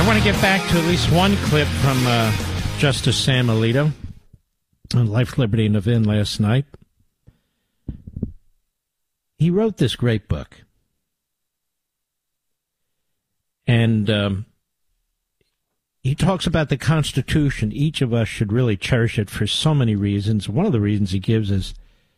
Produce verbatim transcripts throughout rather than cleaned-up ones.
want to get back to at least one clip from uh, Justice Sam Alito on Life, Liberty, and Levin last night. He wrote this great book. And um, he talks about the Constitution. Each of us should really cherish it for so many reasons. One of the reasons he gives is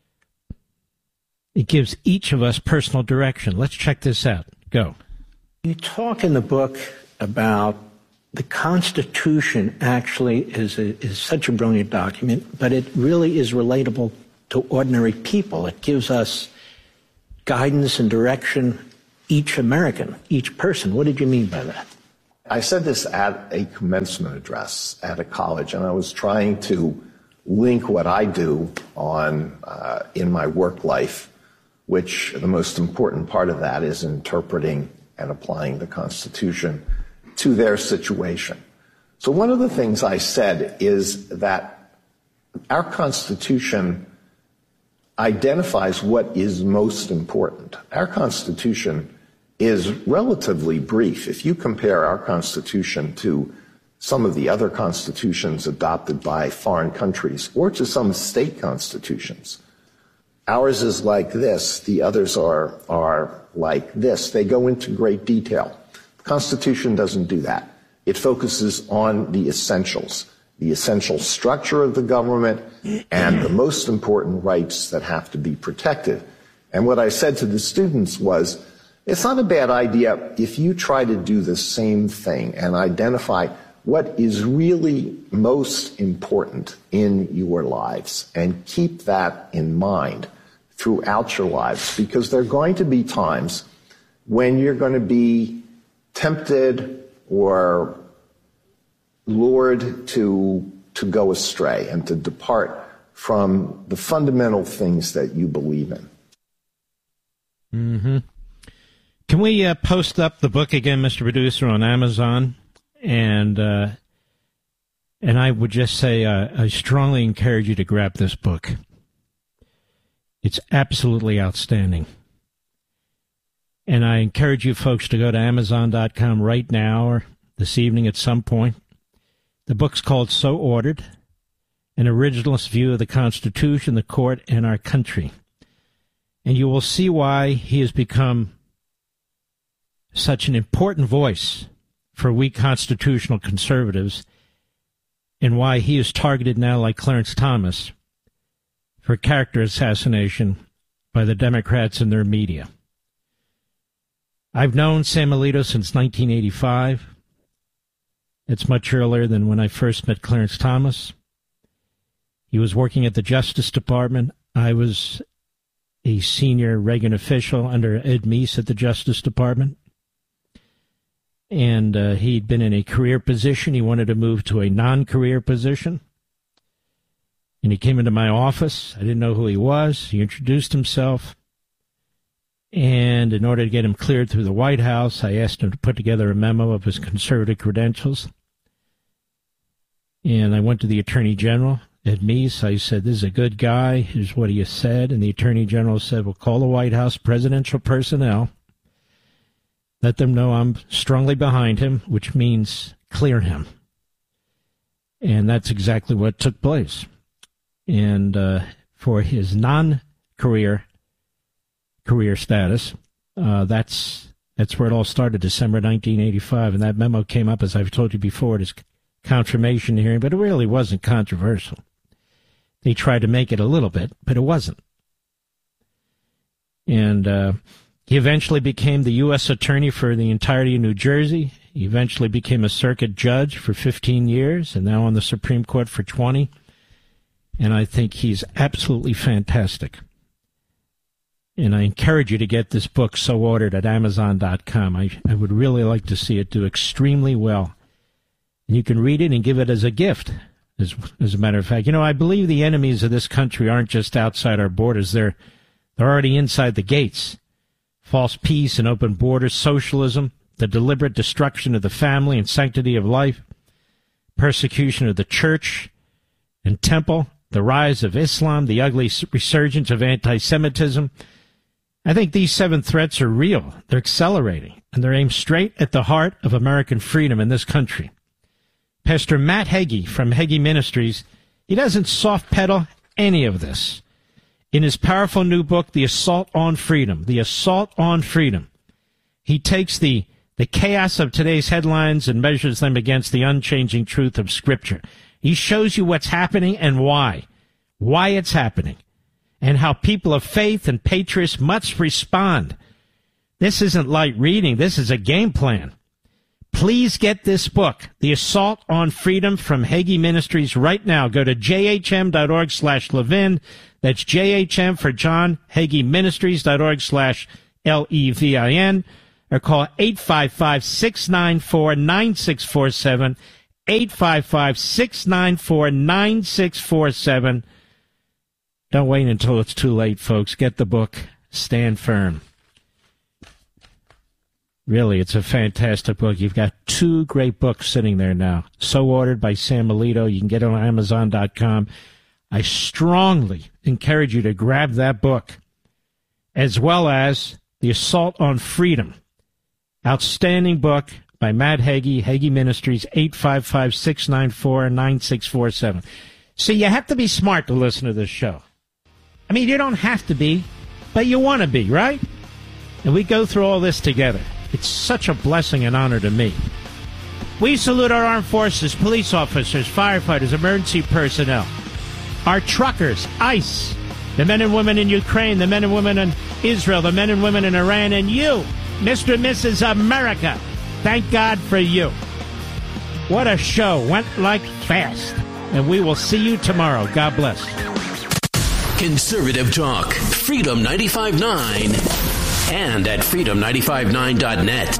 it gives each of us personal direction. Let's check this out. Go. You talk in the book about the Constitution actually is a, is such a brilliant document, but it really is relatable to ordinary people. It gives us guidance and direction, each American, each person. What did you mean by that? I said this at a commencement address at a college, and I was trying to link what I do on uh, in my work life, which the most important part of that is interpreting and applying the Constitution to their situation. So one of the things I said is that our Constitution identifies what is most important. Our Constitution is relatively brief. If you compare our Constitution to some of the other constitutions adopted by foreign countries or to some state constitutions, ours is like this. The others are, are like this. They go into great detail. The Constitution doesn't do that. It focuses on the essentials, the essential structure of the government and the most important rights that have to be protected. And what I said to the students was, it's not a bad idea if you try to do the same thing and identify what is really most important in your lives and keep that in mind throughout your lives, because there are going to be times when you're going to be tempted or lured to to go astray and to depart from the fundamental things that you believe in. Mm-hmm. Can we uh, post up the book again, Mister Producer, on Amazon? And uh, and I would just say uh, I strongly encourage you to grab this book. It's absolutely outstanding. And I encourage you folks to go to Amazon dot com right now or this evening at some point. The book's called So Ordered, An Originalist View of the Constitution, the Court, and Our Country. And you will see why he has become such an important voice for we constitutional conservatives and why he is targeted now, like Clarence Thomas, for character assassination by the Democrats and their media. I've known Sam Alito since nineteen eighty-five. It's much earlier than when I first met Clarence Thomas. He was working at the Justice Department. I was a senior Reagan official under Ed Meese at the Justice Department. And uh, he'd been in a career position. He wanted to move to a non-career position. And he came into my office. I didn't know who he was. He introduced himself. And in order to get him cleared through the White House, I asked him to put together a memo of his conservative credentials. And I went to the Attorney General, Ed Meese. I said, this is a good guy. Here's what he has said. And the Attorney General said, well, call the White House presidential personnel. Let them know I'm strongly behind him, which means clear him. And that's exactly what took place. And uh, for his non-career career status, uh, that's that's where it all started, December nineteen eighty-five. And that memo came up, as I've told you before, at his confirmation hearing, but it really wasn't controversial. They tried to make it a little bit, but it wasn't. And uh, he eventually became the U S attorney for the entirety of New Jersey. He eventually became a circuit judge for fifteen years and now on the Supreme Court for twenty. And I think he's absolutely fantastic. And I encourage you to get this book, So Ordered, at Amazon dot com. I, I would really like to see it do extremely well. And you can read it and give it as a gift, as, as a matter of fact. You know, I believe the enemies of this country aren't just outside our borders. They're, they're already inside the gates. False peace and open borders, socialism, the deliberate destruction of the family and sanctity of life, persecution of the church and temple, the rise of Islam, the ugly resurgence of anti-Semitism, I think these seven threats are real. They're accelerating, and they're aimed straight at the heart of American freedom in this country. Pastor Matt Hagee from Hagee Ministries, he doesn't soft pedal any of this. In his powerful new book, The Assault on Freedom, The Assault on Freedom, he takes the, the chaos of today's headlines and measures them against the unchanging truth of Scripture. He shows you what's happening and why, why it's happening, and how people of faith and patriots must respond. This isn't light reading. This is a game plan. Please get this book, The Assault on Freedom from Hagee Ministries, right now. Go to jhm.org slash Levin. That's J H M for John, Hagee Ministries.org slash L E V I N. Or call eight five five, six nine four, nine six four seven, eight five five, six nine four, nine six four seven. Don't wait until it's too late, folks. Get the book. Stand firm. Really, it's a fantastic book. You've got two great books sitting there now. So ordered by Sam Alito. You can get it on Amazon dot com. I strongly encourage you to grab that book, as well as The Assault on Freedom. Outstanding book by Matt Hagee, Hagee Ministries, eight five five, six nine four, nine six four seven. See, you have to be smart to listen to this show. I mean, you don't have to be, but you want to be, right? And we go through all this together. It's such a blessing and honor to me. We salute our armed forces, police officers, firefighters, emergency personnel, our truckers, ICE, the men and women in Ukraine, the men and women in Israel, the men and women in Iran, and you, Mister and Missus America. Thank God for you. What a show. Went like fast. And we will see you tomorrow. God bless. Conservative Talk. Freedom ninety-five point nine. And at freedom nine five nine dot net.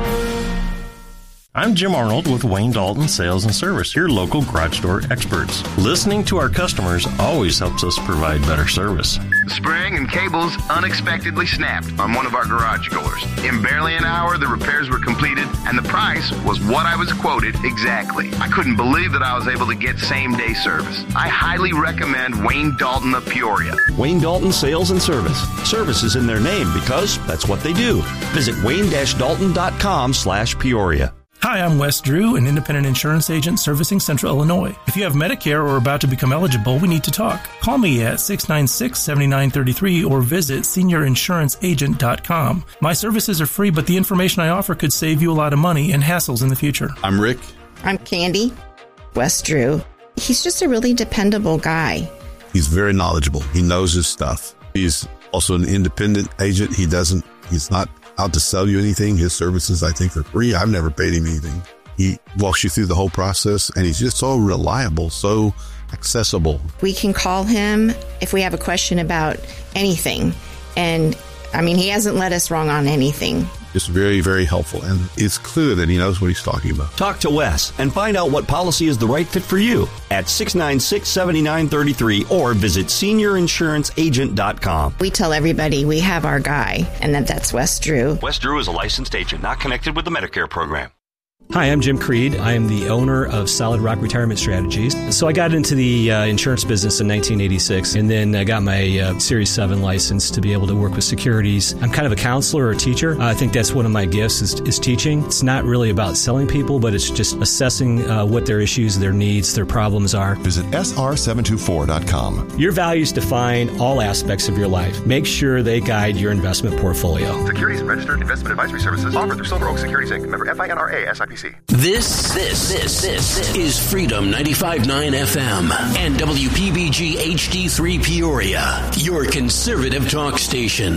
I'm Jim Arnold with Wayne Dalton Sales and Service, your local garage door experts. Listening to our customers always helps us provide better service. Spring and cables unexpectedly snapped on one of our garage doors. In barely an hour, the repairs were completed, and the price was what I was quoted exactly. I couldn't believe that I was able to get same-day service. I highly recommend Wayne Dalton of Peoria. Wayne Dalton Sales and Service. Service is in their name because that's what they do. Visit wayne dash dalton dot com slash Peoria. Hi, I'm Wes Drew, an independent insurance agent servicing Central Illinois. If you have Medicare or are about to become eligible, we need to talk. Call me at six nine six, seven nine three three or visit senior insurance agent dot com. My services are free, but the information I offer could save you a lot of money and hassles in the future. I'm Rick. I'm Candy. Wes Drew. He's just a really dependable guy. He's very knowledgeable. He knows his stuff. He's also an independent agent. He doesn't, he's not out to sell you anything. His services, I think, are free. I've never paid him anything. He walks you through the whole process, and he's just so reliable, so accessible. We can call him if we have a question about anything. And, I mean, he hasn't led us wrong on anything. It's very, very helpful, and it's clear that he knows what he's talking about. Talk to Wes and find out what policy is the right fit for you at six nine six, seven nine three three or visit senior insurance agent dot com. We tell everybody we have our guy, and that that's Wes Drew. Wes Drew is a licensed agent, not connected with the Medicare program. Hi, I'm Jim Creed. I am the owner of Solid Rock Retirement Strategies. So I got into the uh, insurance business in nineteen eighty-six, and then I got my uh, Series seven license to be able to work with securities. I'm kind of a counselor or a teacher. Uh, I think that's one of my gifts is, is teaching. It's not really about selling people, but it's just assessing uh, what their issues, their needs, their problems are. Visit S R seven two four dot com. Your values define all aspects of your life. Make sure they guide your investment portfolio. Securities and registered investment advisory services offered through Silver Oak Securities Incorporated. Member F I N R A S I P C. This, this, this, this is Freedom ninety-five point nine F M and W P B G H D three Peoria, your conservative talk station.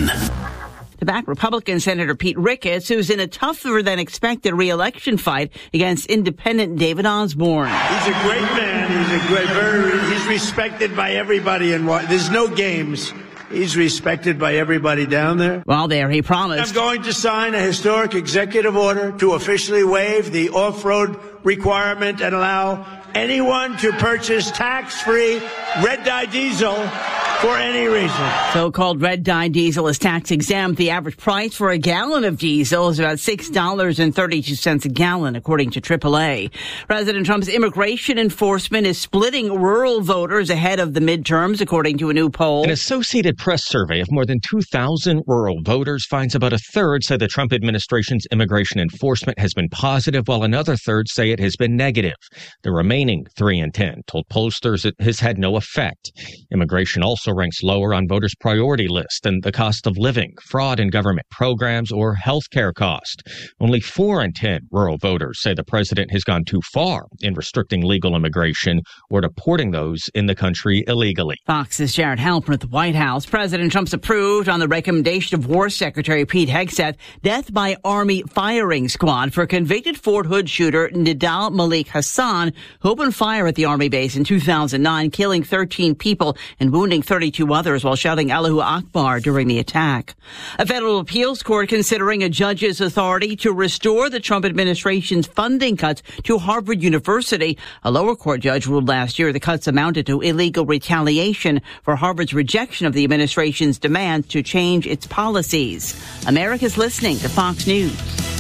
To back Republican Senator Pete Ricketts, who's in a tougher than expected re-election fight against independent David Osborne. He's a great man. He's a great, very, he's respected by everybody, and there's no games. He's respected by everybody down there. While there, he promised, I'm going to sign a historic executive order to officially waive the off-road requirement and allow anyone to purchase tax-free red dye diesel for any reason. So-called red dye diesel is tax exempt. The average price for a gallon of diesel is about six dollars and thirty-two cents a gallon, according to triple A. President Trump's immigration enforcement is splitting rural voters ahead of the midterms, according to a new poll. An Associated Press survey of more than two thousand rural voters finds about a third say the Trump administration's immigration enforcement has been positive, while another third say it has been negative. The remaining three in ten told pollsters it has had no effect. Immigration also ranks lower on voters' priority list than the cost of living, fraud in government programs, or health care cost. Only four in ten rural voters say the president has gone too far in restricting legal immigration or deporting those in the country illegally. Fox's Jared Halpern at the White House. President Trump's approved on the recommendation of War Secretary Pete Hegseth death by Army firing squad for convicted Fort Hood shooter Nidal Malik Hassan, who opened fire at the Army base in two thousand nine, killing thirteen people and wounding thirty-two others while shouting Allahu Akbar during the attack. A federal appeals court considering a judge's authority to restore the Trump administration's funding cuts to Harvard University. A lower court judge ruled last year the cuts amounted to illegal retaliation for Harvard's rejection of the administration's demands to change its policies. America's listening to Fox News.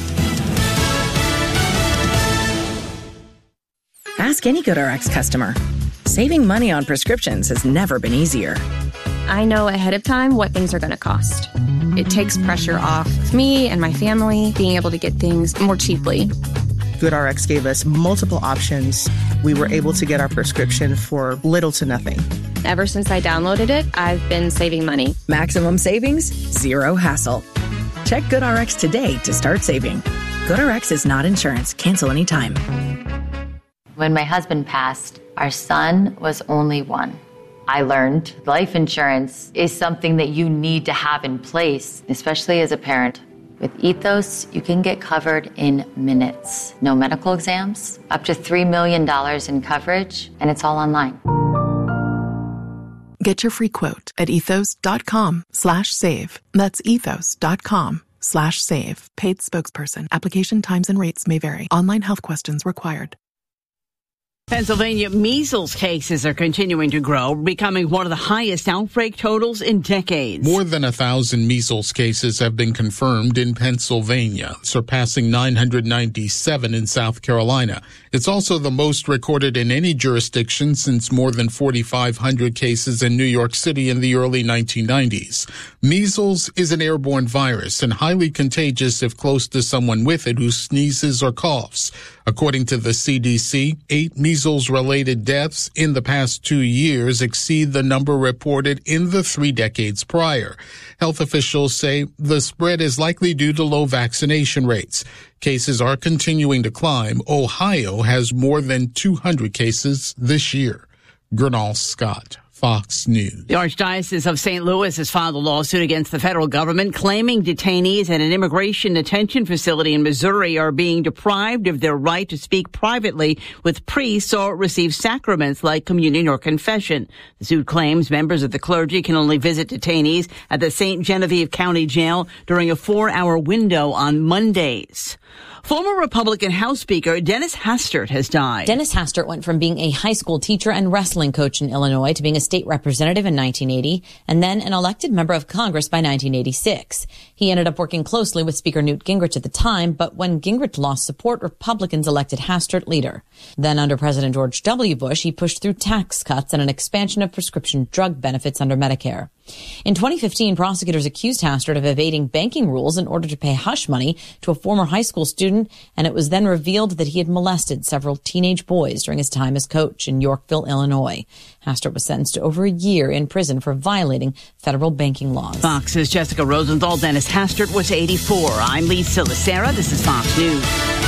Ask any GoodRx customer. Saving money on prescriptions has never been easier. I know ahead of time what things are going to cost. It takes pressure off me and my family being able to get things more cheaply. GoodRx gave us multiple options. We were able to get our prescription for little to nothing. Ever since I downloaded it, I've been saving money. Maximum savings, zero hassle. Check GoodRx today to start saving. GoodRx is not insurance. Cancel anytime. When my husband passed, our son was only one. I learned life insurance is something that you need to have in place, especially as a parent. With Ethos, you can get covered in minutes. No medical exams, up to three million dollars in coverage, and it's all online. Get your free quote at ethos.com slash save. That's ethos.com slash save. Paid spokesperson. Application times and rates may vary. Online health questions required. Pennsylvania measles cases are continuing to grow, becoming one of the highest outbreak totals in decades. More than a thousand measles cases have been confirmed in Pennsylvania, surpassing nine hundred ninety-seven in South Carolina. It's also the most recorded in any jurisdiction since more than forty-five hundred cases in New York City in the early nineteen nineties. Measles is an airborne virus and highly contagious if close to someone with it who sneezes or coughs. According to the C D C, eight measles-related deaths in the past two years exceed the number reported in the three decades prior. Health officials say the spread is likely due to low vaccination rates. Cases are continuing to climb. Ohio has more than two hundred cases this year. Gernal Scott, Fox News. The Archdiocese of Saint Louis has filed a lawsuit against the federal government claiming detainees at an immigration detention facility in Missouri are being deprived of their right to speak privately with priests or receive sacraments like communion or confession. The suit claims members of the clergy can only visit detainees at the Saint Genevieve County Jail during a four-hour window on Mondays. Former Republican House Speaker Dennis Hastert has died. Dennis Hastert went from being a high school teacher and wrestling coach in Illinois to being a state representative in nineteen eighty and then an elected member of Congress by nineteen eighty-six. He ended up working closely with Speaker Newt Gingrich at the time, but when Gingrich lost support, Republicans elected Hastert leader. Then under President George W. Bush, he pushed through tax cuts and an expansion of prescription drug benefits under Medicare. In twenty fifteen, prosecutors accused Hastert of evading banking rules in order to pay hush money to a former high school student, and it was then revealed that he had molested several teenage boys during his time as coach in Yorkville, Illinois. Hastert was sentenced to over a year in prison for violating federal banking laws. Fox's Jessica Rosenthal. Dennis Hastert was eighty-four. I'm Lisa Lacera. This is Fox News.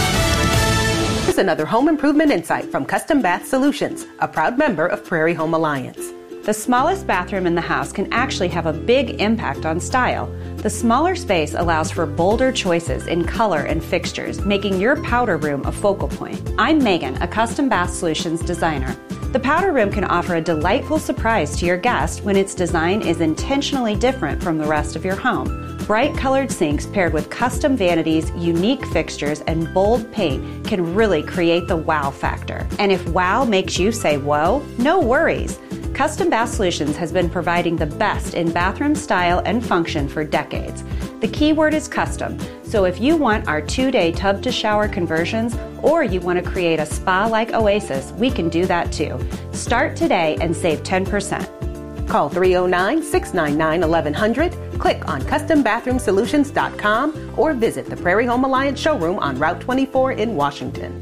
Here's another home improvement insight from Custom Bath Solutions, a proud member of Prairie Home Alliance. The smallest bathroom in the house can actually have a big impact on style. The smaller space allows for bolder choices in color and fixtures, making your powder room a focal point. I'm Megan, a Custom Bath Solutions designer. The powder room can offer a delightful surprise to your guest when its design is intentionally different from the rest of your home. Bright colored sinks paired with custom vanities, unique fixtures, and bold paint can really create the wow factor. And if wow makes you say whoa, no worries. Custom Bath Solutions has been providing the best in bathroom style and function for decades. The key word is custom, so if you want our two-day tub-to-shower conversions or you want to create a spa-like oasis, we can do that too. Start today and save ten percent. Call three oh nine, six nine nine, eleven hundred, click on custom bathroom solutions dot com, or visit the Prairie Home Alliance showroom on Route twenty-four in Washington.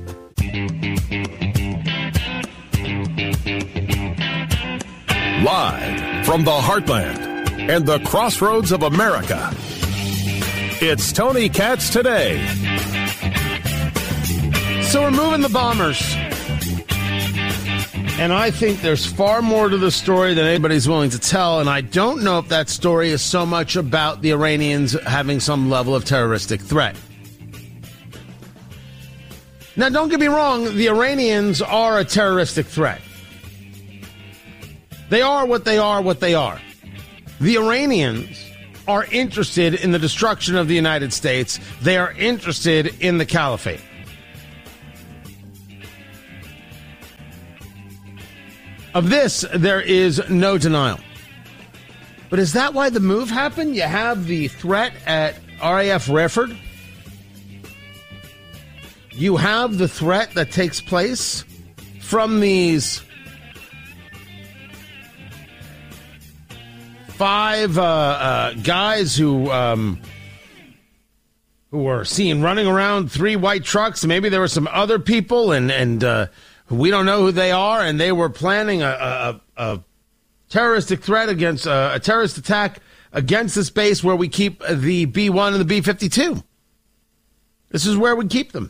Live from the heartland and the crossroads of America, it's Tony Katz Today. So we're moving the bombers. And I think there's far more to the story than anybody's willing to tell. And I don't know if that story is so much about the Iranians having some level of terroristic threat. Now, don't get me wrong. The Iranians are a terroristic threat. They are what they are, what they are. The Iranians are interested in the destruction of the United States. They are interested in the caliphate. Of this, there is no denial. But is that why the move happened? You have the threat at R A F Raiford. You have the threat that takes place from these five uh, uh, guys who um, who were seen running around three white trucks. Maybe there were some other people, and and uh, we don't know who they are. And they were planning a, a, a terroristic threat against uh, a terrorist attack against this base where we keep the B one and the B fifty-two. This is where we keep them.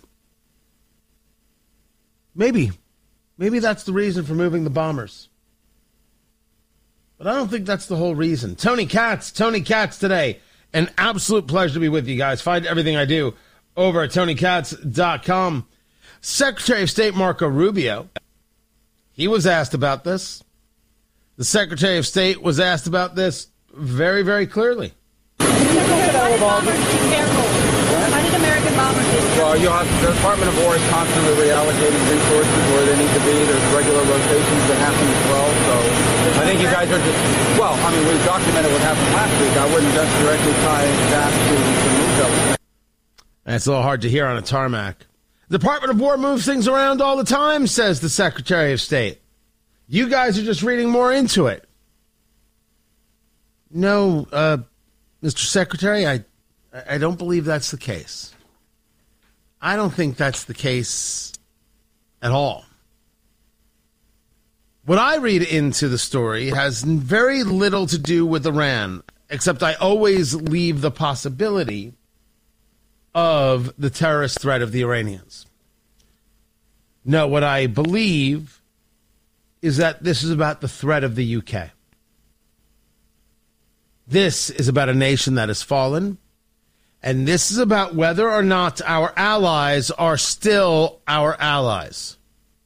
Maybe, maybe that's the reason for moving the bombers. But I don't think that's the whole reason. Tony Katz, Tony Katz Today. An absolute pleasure to be with you guys. Find everything I do over at tony katz dot com. Secretary of State Marco Rubio, he was asked about this. The Secretary of State was asked about this very, very clearly. Well, you'll have, the Department of War is constantly reallocating resources where they need to be. There's regular rotations that happen as well. So I think you guys are just, well, I mean, we've documented what happened last week. I wouldn't just directly tie that to the move that was made. That's a little hard to hear on a tarmac. The Department of War moves things around all the time, says the Secretary of State. You guys are just reading more into it. No, uh, Mister Secretary, I, I don't believe that's the case. I don't think that's the case at all. What I read into the story has very little to do with Iran, except I always leave the possibility of the terrorist threat of the Iranians. No, what I believe is that this is about the threat of the U K. This is about a nation that has fallen. And this is about whether or not our allies are still our allies.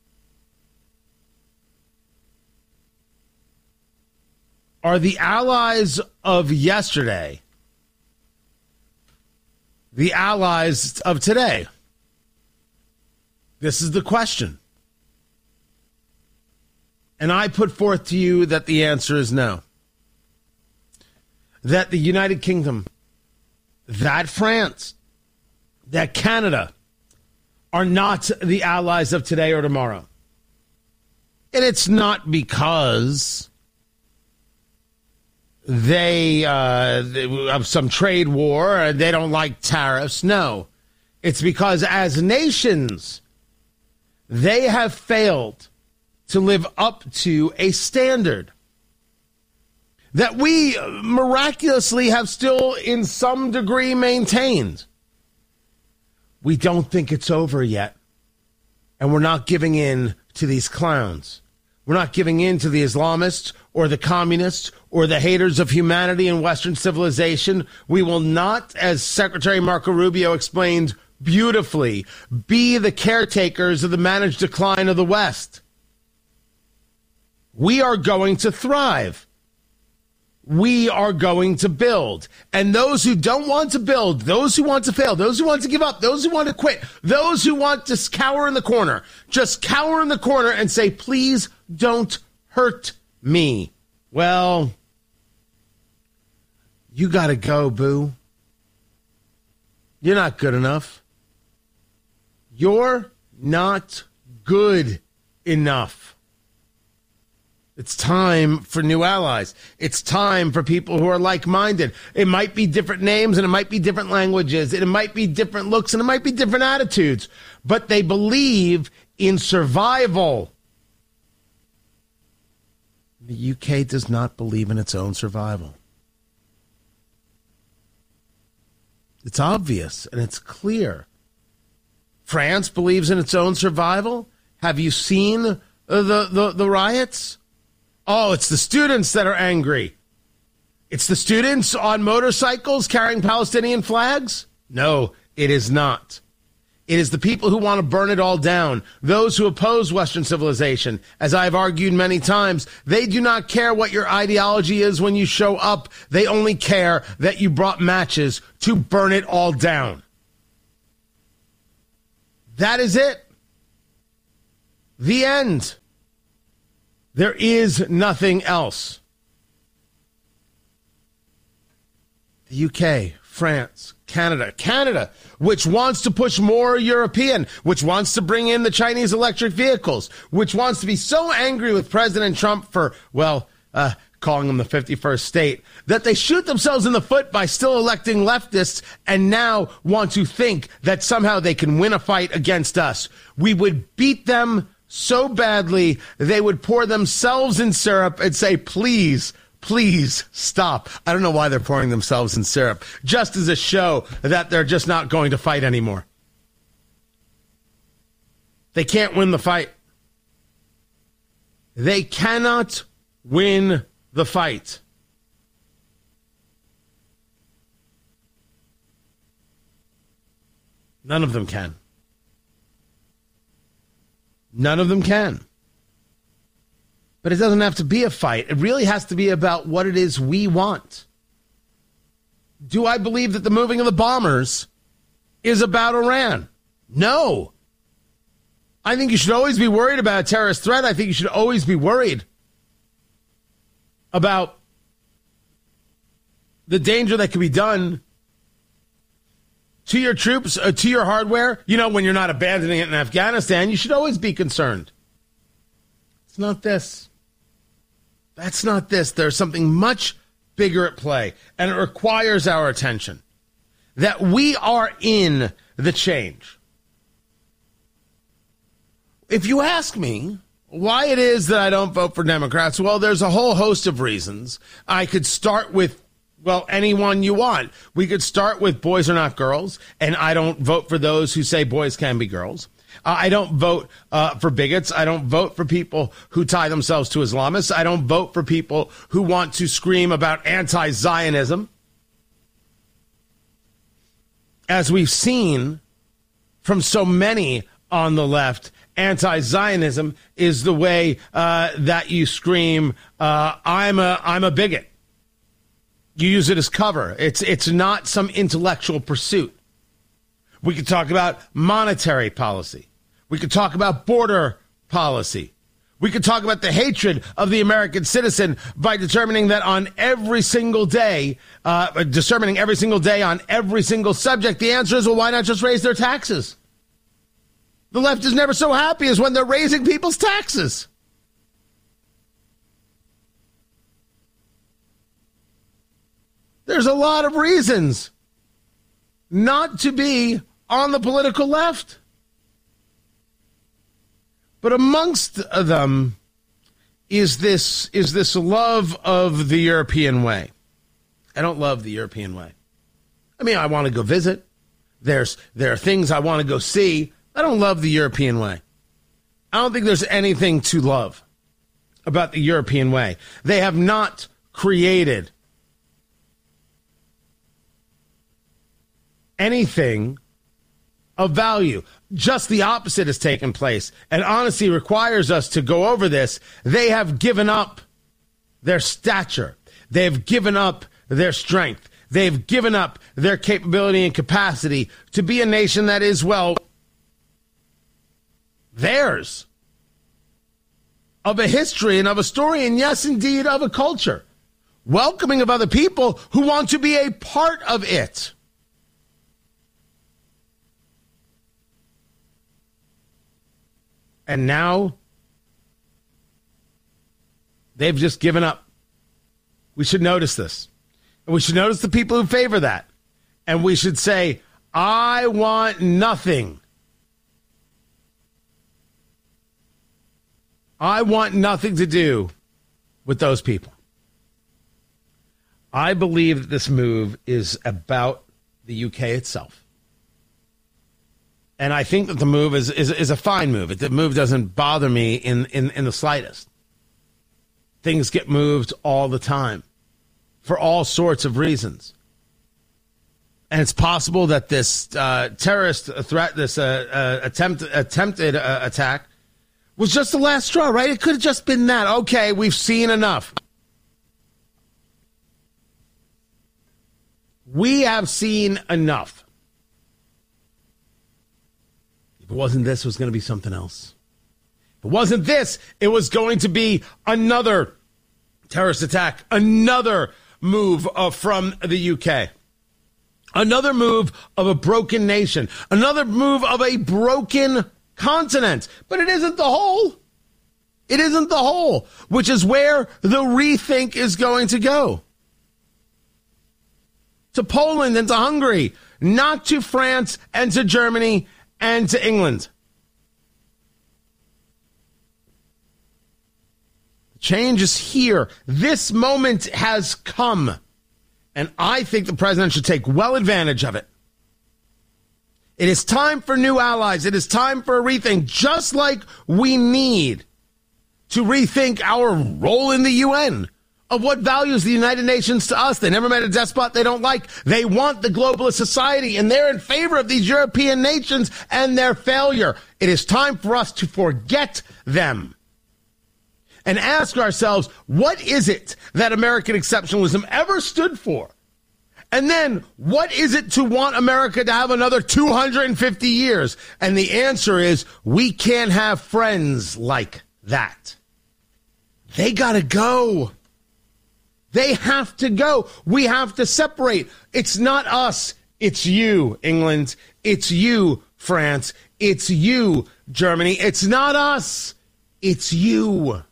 Are the allies of yesterday the allies of today? This is the question. And I put forth to you that the answer is no. That the United Kingdom, that France, that Canada are not the allies of today or tomorrow. And it's not because they uh, have some trade war and they don't like tariffs. No, it's because as nations, they have failed to live up to a standard that we miraculously have still in some degree maintained. We don't think it's over yet. And we're not giving in to these clowns. We're not giving in to the Islamists or the communists or the haters of humanity and Western civilization. We will not, as Secretary Marco Rubio explained beautifully, be the caretakers of the managed decline of the West. We are going to thrive. We are going to build. And those who don't want to build, those who want to fail, those who want to give up, those who want to quit, those who want to cower in the corner, just cower in the corner and say, please don't hurt me. Well, you got to go, boo. You're not good enough. You're not good enough. It's time for new allies. It's time for people who are like-minded. It might be different names and it might be different languages. And it might be different looks and it might be different attitudes. But they believe in survival. The U K does not believe in its own survival. It's obvious and it's clear. France believes in its own survival. Have you seen the, the, the riots? Oh, it's the students that are angry. It's the students on motorcycles carrying Palestinian flags? No, it is not. It is the people who want to burn it all down, those who oppose Western civilization. As I've argued many times, they do not care what your ideology is when you show up. They only care that you brought matches to burn it all down. That is it. The end. There is nothing else. The U K, France, Canada, Canada, which wants to push more European, which wants to bring in the Chinese electric vehicles, which wants to be so angry with President Trump for, well, uh, calling him the fifty-first state, that they shoot themselves in the foot by still electing leftists and now want to think that somehow they can win a fight against us. We would beat them so badly, they would pour themselves in syrup and say, please, please stop. I don't know why they're pouring themselves in syrup, just as a show that they're just not going to fight anymore. They can't win the fight. They cannot win the fight. None of them can. None of them can. But it doesn't have to be a fight. It really has to be about what it is we want. Do I believe that the moving of the bombers is about Iran? No. I think you should always be worried about a terrorist threat. I think you should always be worried about the danger that could be done to your troops, uh, to your hardware. You know, when you're not abandoning it in Afghanistan, you should always be concerned. It's not this. That's not this. There's something much bigger at play, and it requires our attention. That we are in the change. If you ask me why it is that I don't vote for Democrats, well, there's a whole host of reasons. I could start with, well, anyone you want. We could start with boys are not girls, and I don't vote for those who say boys can be girls. Uh, I don't vote uh, for bigots. I don't vote for people who tie themselves to Islamists. I don't vote for people who want to scream about anti-Zionism. As we've seen from so many on the left, anti-Zionism is the way uh, that you scream, uh, I'm a I'm a bigot. You use it as cover. It's it's not some intellectual pursuit. We could talk about monetary policy. We could talk about border policy. We could talk about the hatred of the American citizen by determining that on every single day, uh, determining every single day on every single subject, the answer is, well, why not just raise their taxes? The left is never so happy as when they're raising people's taxes. There's a lot of reasons not to be on the political left. But amongst them is this is this love of the European way. I don't love the European way. I mean, I want to go visit. There's there are things I want to go see. I don't love the European way. I don't think there's anything to love about the European way. They have not created anything of value. Just the opposite has taken place. And honesty requires us to go over this. They have given up their stature. They've given up their strength. They've given up their capability and capacity to be a nation that is, well, theirs. of a history and of a story, and yes, indeed, of a culture. Welcoming of other people who want to be a part of it. And now they've just given up. We should notice this. And we should notice the people who favor that. And we should say, I want nothing. I want nothing to do with those people. I believe that this move is about the U K itself. And I think that the move is, is, is a fine move. The move doesn't bother me in, in, in the slightest. Things get moved all the time for all sorts of reasons. And it's possible that this uh, terrorist threat, this uh, uh, attempt, attempted uh, attack, was just the last straw, right? It could have just been that. Okay, we've seen enough. We have seen enough. If it wasn't this, it was going to be something else. If it wasn't this, it was going to be another terrorist attack, another move uh, from the U K. Another move of a broken nation. Another move of a broken continent. But it isn't the whole. It isn't the whole, which is where the rethink is going to go. To Poland and to Hungary, not to France and to Germany and to England. Change is here. This moment has come. And I think the president should take well advantage of it. It is time for new allies. It is time for a rethink, just like we need to rethink our role in the U N, of what values the United Nations to us. They never met a despot they don't like. They want the globalist society, and they're in favor of these European nations and their failure. It is time for us to forget them and ask ourselves, what is it that American exceptionalism ever stood for? And then, what is it to want America to have another two hundred fifty years? And the answer is, we can't have friends like that. They gotta go. They have to go. We have to separate. It's not us. It's you, England. It's you, France. It's you, Germany. It's not us. It's you.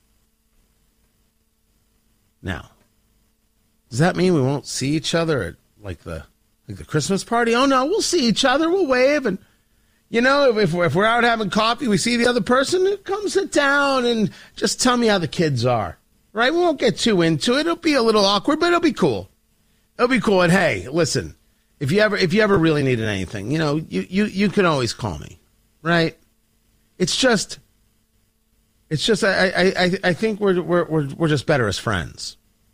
Now, does that mean we won't see each other at like the like the Christmas party? Oh no, we'll see each other. We'll wave, and you know, if we're, if we're out having coffee, we see the other person. Come sit down and just tell me how the kids are. Right? We won't get too into it. It'll be a little awkward, but it'll be cool. It'll be cool. And hey, listen, if you ever if you ever really needed anything, you know, you you you can always call me. Right? It's just. It's just I I I think we're we're we're we're just better as friends,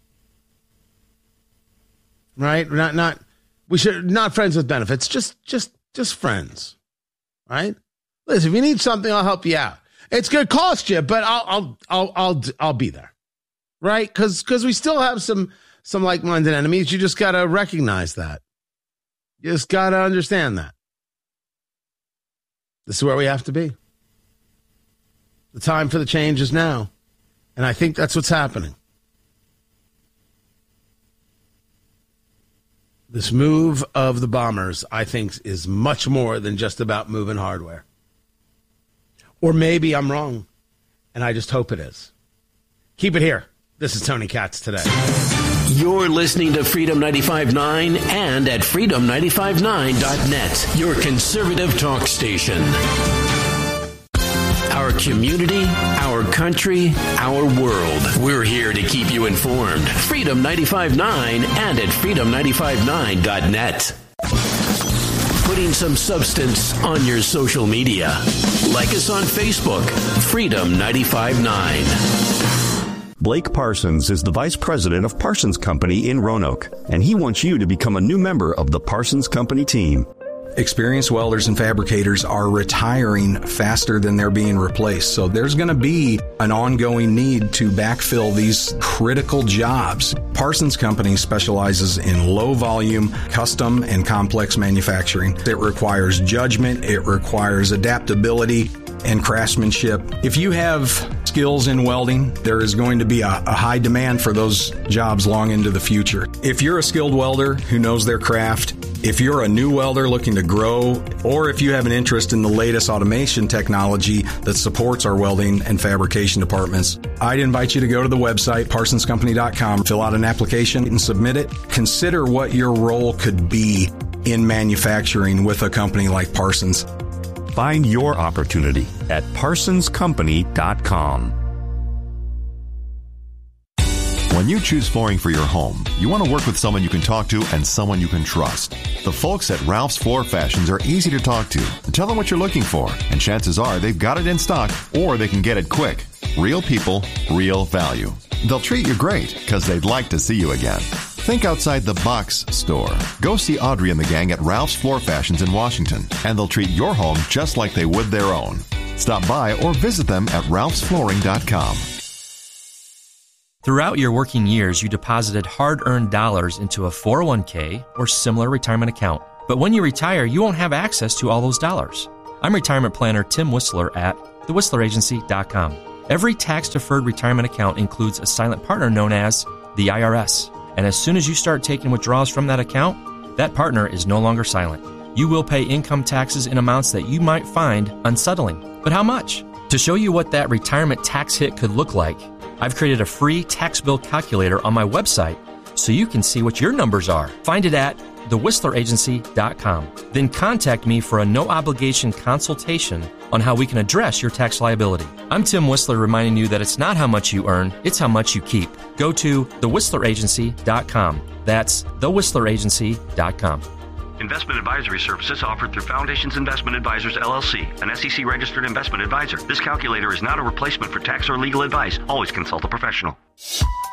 right? We're not not we should not friends with benefits, just just just friends, right? Listen, if you need something, I'll help you out. It's gonna cost you, but I'll I'll I'll I'll I'll be there, right? Because because we still have some some like-minded enemies. You just gotta recognize that. You just gotta understand that. This is where we have to be. The time for the change is now. And I think that's what's happening. This move of the bombers, I think, is much more than just about moving hardware. Or maybe I'm wrong, and I just hope it is. Keep it here. This is Tony Katz Today. You're listening to Freedom ninety-five point nine and at freedom nine five nine dot net, your conservative talk station. Our community, our country, our world. We're here to keep you informed. Freedom ninety-five point nine and at freedom nine five nine dot net. Putting some substance on your social media. Like us on Facebook, Freedom ninety-five point nine. Blake Parsons is the vice president of Parsons Company in Roanoke, and he wants you to become a new member of the Parsons Company team. Experienced welders and fabricators are retiring faster than they're being replaced. So there's going to be an ongoing need to backfill these critical jobs. Parsons Company specializes in low volume, custom, and complex manufacturing. It requires judgment. It requires adaptability. and craftsmanship. If you have skills in welding, there is going to be a, a high demand for those jobs long into the future. If you're a skilled welder who knows their craft, if you're a new welder looking to grow, or if you have an interest in the latest automation technology that supports our welding and fabrication departments, I'd invite you to go to the website, parsons company dot com, fill out an application and submit it. Consider what your role could be in manufacturing with a company like Parsons. Find your opportunity at parsons company dot com. When you choose flooring for your home, you want to work with someone you can talk to and someone you can trust. The folks at Ralph's Floor Fashions are easy to talk to. Tell them what you're looking for, and chances are they've got it in stock or they can get it quick. Real people, real value. They'll treat you great because they'd like to see you again. Think outside the box store. Go see Audrey and the gang at Ralph's Floor Fashions in Washington, and they'll treat your home just like they would their own. Stop by or visit them at ralphs flooring dot com. Throughout your working years, you deposited hard-earned dollars into a four oh one k or similar retirement account. But when you retire, you won't have access to all those dollars. I'm retirement planner Tim Whistler at the whistler agency dot com. Every tax-deferred retirement account includes a silent partner known as the I R S. And as soon as you start taking withdrawals from that account, that partner is no longer silent. You will pay income taxes in amounts that you might find unsettling. But how much? To show you what that retirement tax hit could look like, I've created a free tax bill calculator on my website so you can see what your numbers are. Find it at the whistler agency dot com. Then contact me for a no-obligation consultation on how we can address your tax liability. I'm Tim Whistler reminding you that it's not how much you earn, it's how much you keep. Go to the whistler agency dot com. That's the whistler agency dot com. Investment advisory services offered through Foundations Investment Advisors, L L C, an S E C-registered investment advisor. This calculator is not a replacement for tax or legal advice. Always consult a professional.